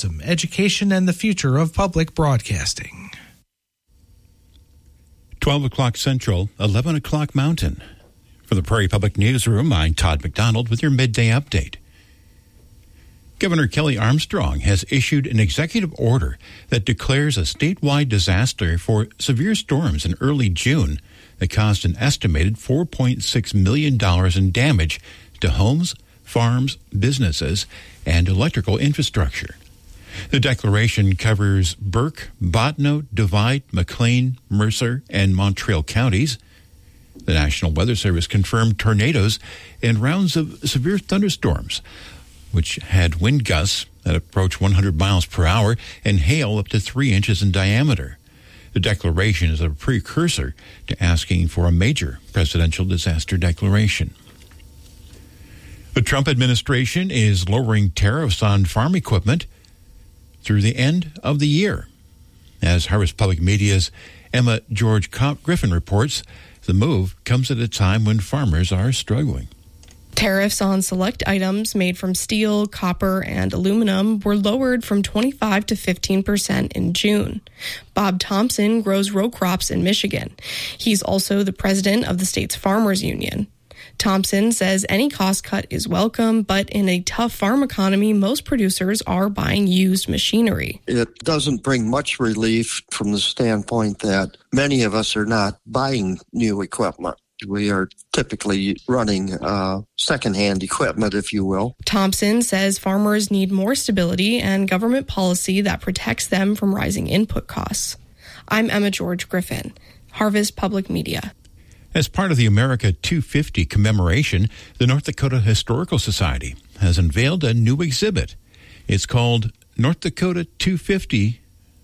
journalism, education, and the future of public broadcasting. 12 o'clock Central, 11 o'clock Mountain. From the Prairie Public Newsroom, I'm Todd McDonald with your midday update. Governor Kelly Armstrong has issued an executive order that declares a statewide disaster for severe storms in early June that caused an estimated $4.6 million in damage to homes, farms, businesses, and electrical infrastructure. The declaration covers Burke, Bottineau, Divide, McLean, Mercer, and Montreal counties. The National Weather Service confirmed tornadoes and rounds of severe thunderstorms, which had wind gusts that approach 100 miles per hour and hail up to 3 inches in diameter. The declaration is a precursor to asking for a major presidential disaster declaration. The Trump administration is lowering tariffs on farm equipment through the end of the year. As Harvest Public Media's Emma George Griffin reports, the move comes at a time when farmers are struggling. Tariffs on select items made from steel, copper, and aluminum were lowered from 25% to 15% in June. Bob Thompson grows row crops in Michigan. He's also the president of the state's farmers union. Thompson says any cost cut is welcome, but in a tough farm economy, most producers are buying used machinery. It doesn't bring much relief from the standpoint that many of us are not buying new equipment. We are typically running secondhand equipment, if you will. Thompson says farmers need more stability and government policy that protects them from rising input costs. I'm Emma George Griffin, Harvest Public Media. As part of the America 250 commemoration, the North Dakota Historical Society has unveiled a new exhibit. It's called North Dakota 250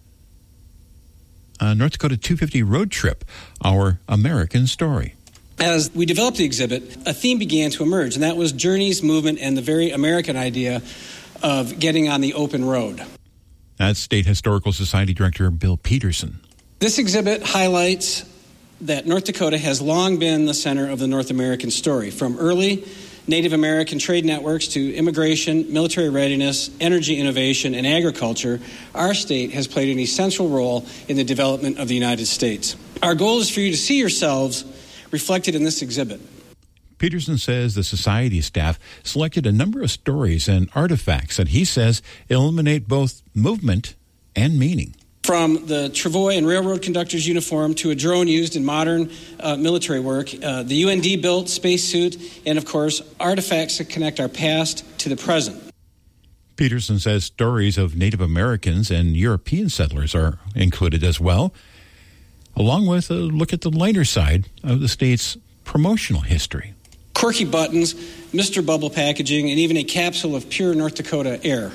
Road Trip, Our American Story. As we developed the exhibit, a theme began to emerge, and that was journeys, movement, and the very American idea of getting on the open road. That's State Historical Society Director Bill Peterson. This exhibit highlights that North Dakota has long been the center of the North American story, from early Native American trade networks to immigration, military readiness, energy innovation, and agriculture. Our state has played an essential role in the development of the United States. Our goal is for you to see yourselves reflected in this exhibit. Peterson says the society staff selected a number of stories and artifacts that he says illuminate both movement and meaning. From the travois and railroad conductor's uniform to a drone used in modern military work, the UND-built spacesuit, and, of course, artifacts that connect our past to the present. Peterson says stories of Native Americans and European settlers are included as well, along with a look at the lighter side of the state's promotional history. Quirky buttons, Mr. Bubble packaging, and even a capsule of pure North Dakota air.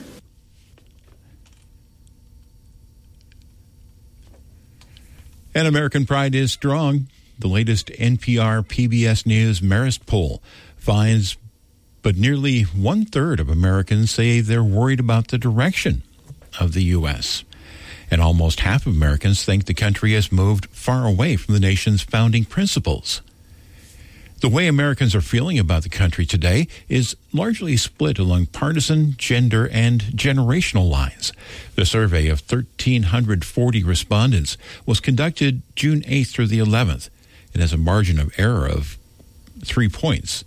And American pride is strong. The latest NPR PBS News Marist poll finds but nearly one-third of Americans say they're worried about the direction of the U.S. And almost half of Americans think the country has moved far away from the nation's founding principles. The way Americans are feeling about the country today is largely split along partisan, gender, and generational lines. The survey of 1,340 respondents was conducted June 8th through the 11th. It has a margin of error of 3 points,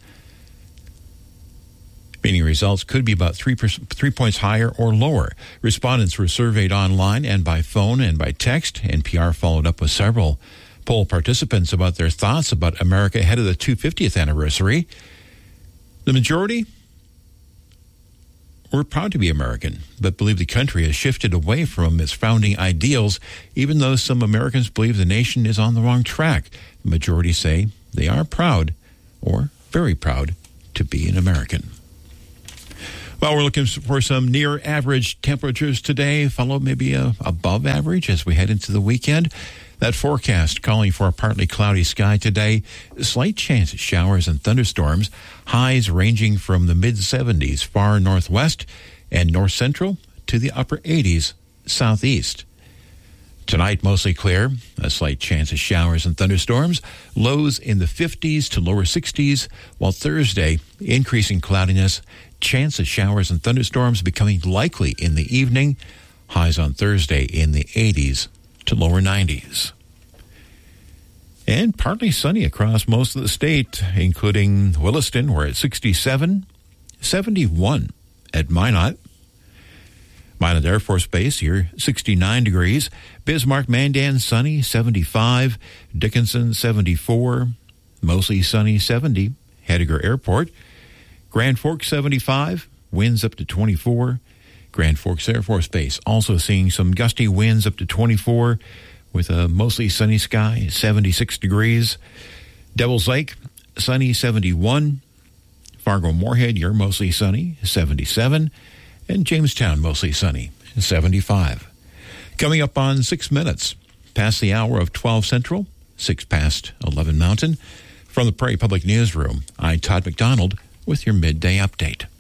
meaning results could be about 3 points higher or lower. Respondents were surveyed online and by phone and by text. NPR followed up with several poll participants about their thoughts about America ahead of the 250th anniversary. The majority were proud to be American, but believe the country has shifted away from its founding ideals, even though some Americans believe the nation is on the wrong track. The majority say they are proud, or very proud, to be an American. Well, we're looking for some near-average temperatures today, followed maybe above average as we head into the weekend. That forecast calling for a partly cloudy sky today, slight chance of showers and thunderstorms, highs ranging from the mid-70s far northwest and north-central to the upper 80s southeast. Tonight, mostly clear, a slight chance of showers and thunderstorms, lows in the 50s to lower 60s, while Thursday, increasing cloudiness, chance of showers and thunderstorms becoming likely in the evening. Highs on Thursday in the 80s to lower 90s. And partly sunny across most of the state, including Williston, we're at 67, 71 at Minot. Minot Air Force Base here, 69 degrees. Bismarck, Mandan, sunny, 75. Dickinson, 74. Mostly sunny, 70. Heidegger Airport. Grand Forks, 75. Winds up to 24. Grand Forks Air Force Base also seeing some gusty winds up to 24 with a mostly sunny sky, 76 degrees. Devil's Lake, sunny, 71. Fargo-Moorhead, you're mostly sunny, 77. And Jamestown, mostly sunny, 75. Coming up on 6 minutes, past the hour of 12 Central, 6 past 11 Mountain. From the Prairie Public Newsroom, I'm Todd McDonald with your midday update.